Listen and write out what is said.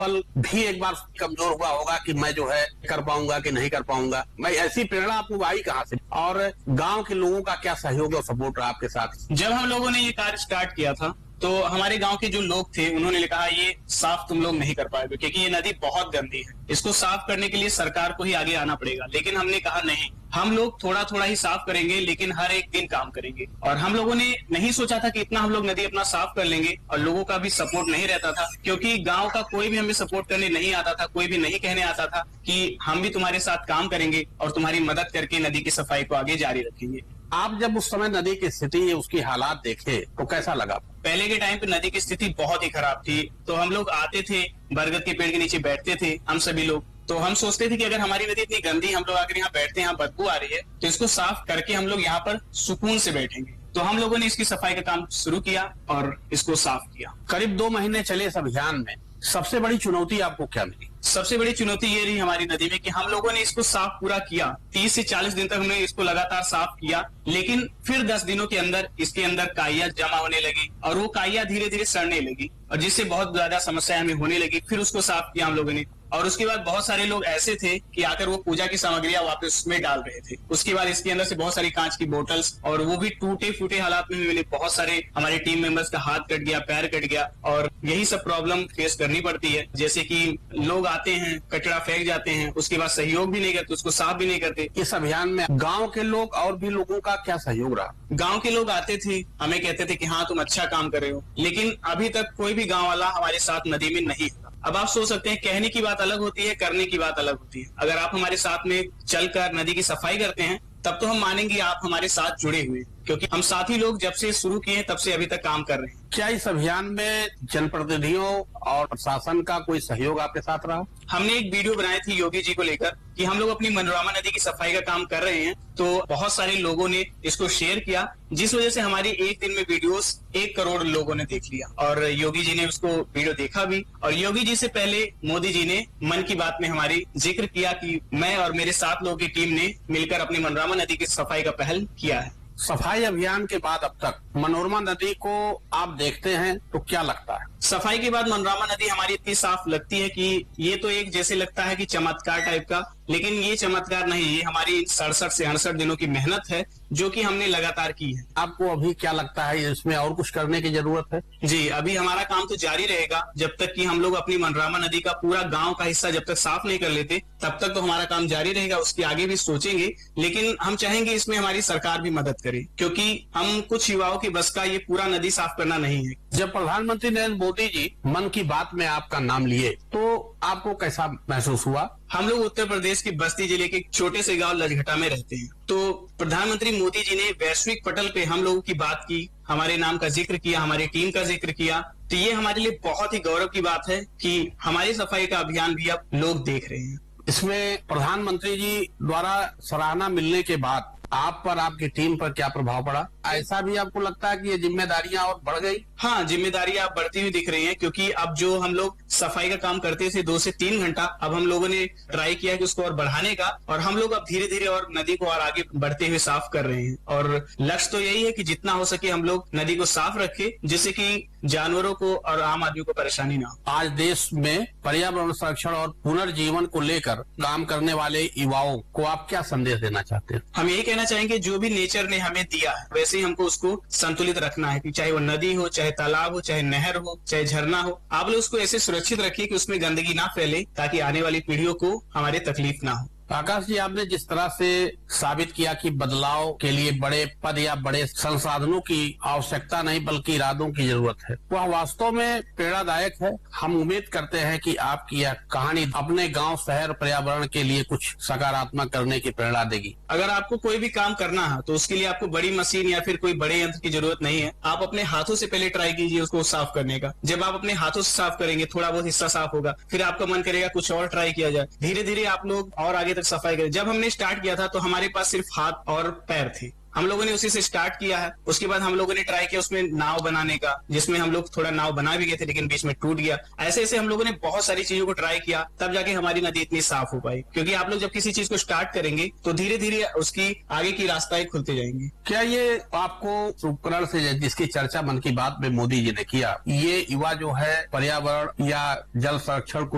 पल भी एक बार कमजोर हुआ होगा कि मैं जो है कर पाऊंगा कि नहीं कर पाऊंगा। मैं ऐसी प्रेरणा आपको आई कहाँ से, और गांव के लोगों का क्या सहयोग और सपोर्ट रहा आपके साथ? जब हम लोगों ने ये कार्य स्टार्ट किया था तो हमारे गांव के जो लोग थे उन्होंने कहा ये साफ तुम लोग नहीं कर पाएंगे क्योंकि ये नदी बहुत गंदी है, इसको साफ करने के लिए सरकार को ही आगे आना पड़ेगा। लेकिन हमने कहा नहीं, हम लोग थोड़ा थोड़ा ही साफ करेंगे लेकिन हर एक दिन काम करेंगे। और हम लोगों ने नहीं सोचा था कि इतना हम लोग नदी अपना साफ कर लेंगे, और लोगों का भी सपोर्ट नहीं रहता था क्योंकि गांव का कोई भी हमें सपोर्ट करने नहीं आता था, कोई भी नहीं कहने आता था कि हम भी तुम्हारे साथ काम करेंगे और तुम्हारी मदद करके नदी की सफाई को आगे जारी रखेंगे। आप जब उस समय नदी की स्थिति, उसकी हालात देखे तो कैसा लगा? पहले के टाइम पे नदी की स्थिति बहुत ही खराब थी। तो हम लोग आते थे, बरगद के पेड़ के नीचे बैठते थे हम सभी लोग, तो हम सोचते थे कि अगर हमारी नदी इतनी गंदी, हम लोग आकर यहाँ बैठते हैं, यहाँ बदबू आ रही है, तो इसको साफ करके हम लोग यहाँ पर सुकून से बैठेंगे। तो हम लोगों ने इसकी सफाई का काम शुरू किया और इसको साफ किया। करीब 2 महीने चले इस अभियान में, सबसे बड़ी चुनौती आपको क्या मिली? सबसे बड़ी चुनौती ये रही हमारी नदी में कि हम लोगों ने इसको साफ पूरा किया, 30 से 40 दिन तक हमने इसको लगातार साफ किया, लेकिन फिर 10 दिनों के अंदर इसके अंदर काइया जमा होने लगी और वो काइया धीरे धीरे सड़ने लगी और जिससे बहुत ज्यादा समस्या हमें होने लगी। फिर उसको साफ किया हम लोगों ने, और उसके बाद बहुत सारे लोग ऐसे थे कि आकर वो पूजा की सामग्रियां वापस उसमें डाल रहे थे। उसके बाद इसके अंदर से बहुत सारी कांच की बोतल्स, और वो भी टूटे फूटे हालात में मिले। बहुत सारे हमारे टीम मेंबर्स का हाथ कट गया, पैर कट गया, और यही सब प्रॉब्लम फेस करनी पड़ती है। जैसे कि लोग आते हैं, कचरा फेंक जाते हैं, उसके बाद सहयोग भी नहीं करते, उसको साफ भी नहीं करते। इस अभियान में गांव के लोग और भी लोगों का क्या सहयोग रहा? गांव के लोग आते थे, हमें कहते थे कि हाँ तुम अच्छा काम कर रहे हो, लेकिन अभी तक कोई भी गांव वाला हमारे साथ नदी में नहीं था। अब आप सोच सकते हैं, कहने की बात अलग होती है, करने की बात अलग होती है। अगर आप हमारे साथ में चलकर नदी की सफाई करते हैं तब तो हम मानेंगे आप हमारे साथ जुड़े हुए, क्योंकि हम साथी लोग जब से शुरू किए तब से अभी तक काम कर रहे हैं। क्या इस अभियान में जनप्रतिनिधियों और प्रशासन का कोई सहयोग आपके साथ रहा? हमने एक वीडियो बनाई थी योगी जी को लेकर कि हम लोग अपनी मनोरमा नदी की सफाई का काम कर रहे हैं, तो बहुत सारे लोगों ने इसको शेयर किया, जिस वजह से हमारी एक दिन में वीडियोस 1 करोड़ लोगों ने देख लिया। और योगी जी ने उसको वीडियो देखा भी, और योगी जी से पहले मोदी जी ने मन की बात में हमारी जिक्र किया कि मैं और मेरे 7 लोगों की टीम ने मिलकर अपनी मनोरमा नदी की सफाई का पहल किया है। सफाई अभियान के बाद अब तक मनोरमा नदी को आप देखते हैं तो क्या लगता है? सफाई के बाद मनोरमा नदी हमारी इतनी साफ लगती है कि ये तो एक जैसे लगता है कि चमत्कार टाइप का, लेकिन ये चमत्कार नहीं, ये हमारी 67 से 68 दिनों की मेहनत है जो कि हमने लगातार की है। आपको अभी क्या लगता है, इसमें और कुछ करने की जरूरत है? जी, अभी हमारा काम तो जारी रहेगा जब तक कि हम लोग अपनी मनोरमा नदी का पूरा गांव का हिस्सा जब तक साफ नहीं कर लेते, तब तक तो हमारा काम जारी रहेगा। उसके आगे भी सोचेंगे, लेकिन हम चाहेंगे इसमें हमारी सरकार भी मदद करे, क्योंकि हम कुछ युवाओं की बस का ये पूरा नदी साफ करना नहीं है। जब प्रधानमंत्री नरेंद्र मोदी जी मन की बात में आपका नाम लिए तो आपको कैसा महसूस हुआ? हम लोग उत्तर प्रदेश के बस्ती जिले के एक छोटे से गांव लजघटा में रहते हैं, तो प्रधानमंत्री मोदी जी ने वैश्विक पटल पे हम लोगों की बात की, हमारे नाम का जिक्र किया, हमारी टीम का जिक्र किया, तो ये हमारे लिए बहुत ही गौरव की बात है कि हमारी सफाई का अभियान भी अब लोग देख रहे हैं। इसमें प्रधानमंत्री जी द्वारा सराहना मिलने के बाद आप पर, आपकी टीम पर क्या प्रभाव पड़ा? ऐसा भी आपको लगता है कि ये जिम्मेदारियां और बढ़ गई? हाँ, जिम्मेदारियां अब बढ़ती हुई दिख रही हैं, क्योंकि अब जो हम लोग सफाई का काम करते थे 2 से 3 घंटा, अब हम लोगों ने ट्राई किया कि उसको और बढ़ाने का, और हम लोग अब धीरे धीरे और नदी को और आगे बढ़ते हुए साफ कर रहे हैं। और लक्ष्य तो यही है कि जितना हो सके हम लोग नदी को साफ रखें, जिससे कि जानवरों को और आम आदमी को परेशानी ना हो। आज देश में पर्यावरण संरक्षण और पुनर्जीवन को लेकर काम करने वाले युवाओं को आप क्या संदेश देना चाहते हैं? हम यही कहना चाहेंगे, जो भी नेचर ने हमें दिया है वैसे ही हमको उसको संतुलित रखना है, कि चाहे वो नदी हो, चाहे तालाब हो, चाहे नहर हो, चाहे झरना हो, आप लोग उसको ऐसे सुरक्षित रखिए कि उसमें गंदगी ना फैले, ताकि आने वाली पीढ़ियों को हमारे तकलीफ ना हो। आकाश जी, आपने जिस तरह से साबित किया कि बदलाव के लिए बड़े पद या बड़े संसाधनों की आवश्यकता नहीं बल्कि इरादों की जरूरत है, वह वास्तव में प्रेरणादायक है। हम उम्मीद करते हैं कि आपकी यह कहानी अपने गांव, शहर, पर्यावरण के लिए कुछ सकारात्मक करने की प्रेरणा देगी। अगर आपको कोई भी काम करना है तो उसके लिए आपको बड़ी मशीन या फिर कोई बड़े यंत्र की जरूरत नहीं है। आप अपने हाथों से पहले ट्राई कीजिए उसको साफ करने का। जब आप अपने हाथों से साफ करेंगे, थोड़ा बहुत हिस्सा साफ होगा, फिर आपका मन करेगा कुछ और ट्राई किया जाए। धीरे धीरे आप लोग और आगे सफाई करें। जब हमने स्टार्ट किया था तो हमारे पास सिर्फ हाथ और पैर थे, हम लोगों ने उसी से स्टार्ट किया है। उसके बाद हम लोगों ने ट्राई किया उसमें नाव बनाने का, जिसमें हम लोग थोड़ा नाव बना भी गए थे, लेकिन बीच में टूट गया। ऐसे ऐसे हम लोगों ने बहुत सारी चीजों को ट्राई किया, तब जाके हमारी नदी इतनी साफ हो पाई। क्योंकि आप लोग जब किसी चीज को स्टार्ट करेंगे तो धीरे धीरे उसकी आगे की रास्ताएं खुलते जाएंगे। क्या ये आपको उपकरण से, जिसकी चर्चा मन की बात में मोदी जी ने किया, ये युवा जो है पर्यावरण या जल संरक्षण को